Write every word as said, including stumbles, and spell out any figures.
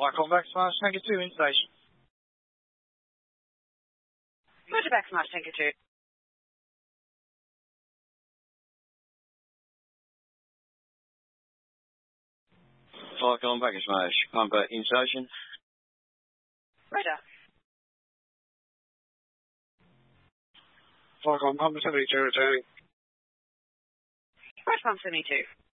Flight back Smash Tanker two in station. Roger back Smash Tanker two. Flight back Smash Pumper in station. Roger. Flight Pumper seventy-two returning. Roger Pump seventy-two.